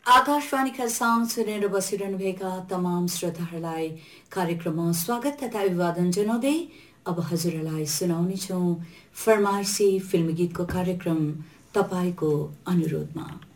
आकाशवाणी खरसाङ सुनेर बसिरहनुभएका तमाम श्रोताहरूलाई कार्यक्रममा स्वागत तथा अभिवादन जनाउँदै अब हजुरहरूलाई सुनाउनेछौँ फरमाइसी फिल्मी गीतको कार्यक्रम तपाईँको अनुरोधमा।